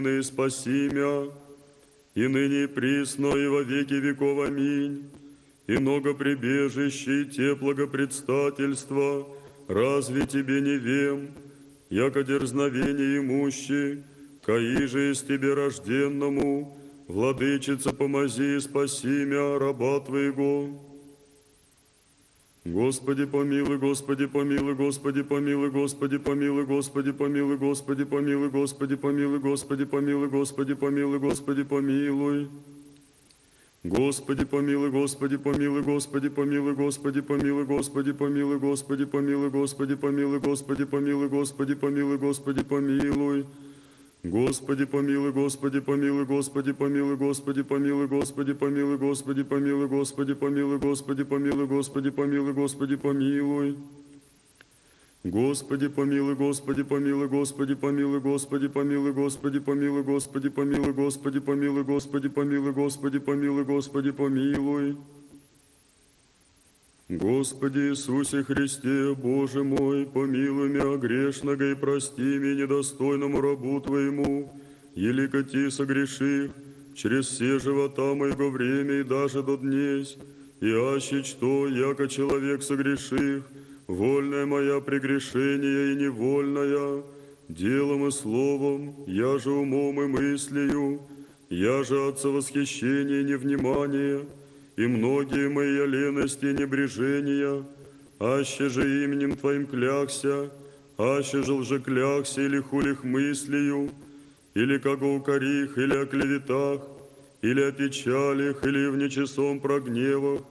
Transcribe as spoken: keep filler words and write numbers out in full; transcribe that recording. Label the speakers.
Speaker 1: и спаси мя, и ныне и присно, и во веки веков. Аминь. И много прибежища и теплого предстательства, разве тебе не вем, яко дерзновение имущи, каи же из тебе рожденному, владычица, помози и спаси мя, раба твоего. Господи помилуй, Господи помилуй, Господи помилуй, Господи помилуй, Господи помилуй, Господи помилуй, Господи помилуй, Господи помилуй, Господи помилуй, Господи помилуй. Господи помилуй, Господи помилуй, Господи помилуй, Господи помилуй, Господи помилуй, Господи помилуй, Господи помилуй, Господи помилуй, Господи помилуй, Господи помилуй. Господи помилуй, Господи помилуй, Господи помилуй, Господи помилуй, Господи помилуй, Господи помилуй, Господи помилуй, Господи помилуй, Господи помилуй, Господи помилуй. Господи помилуй, Господи помилуй, Господи помилуй, Господи помилуй, Господи помилуй, Господи помилуй, Господи помилуй, Господи помилуй, Господи помилуй, Господи помилуй. Господи Иисусе Христе, Боже мой, помилуй меня грешного и прости меня недостойному рабу Твоему, елико Ти согреших, через все живота моего время и даже до днесь, и аще что, яко человек согреших, вольная моя прегрешение и невольная, делом и словом, я же умом и мыслью, я же отца восхищения и невнимания, и многие мои лености и небрежения, аще же именем Твоим клякся, аще же лжеклякся или хулих мыслью, или как о укорих, или о клеветах, или о печалях, или в нечестном прогневах,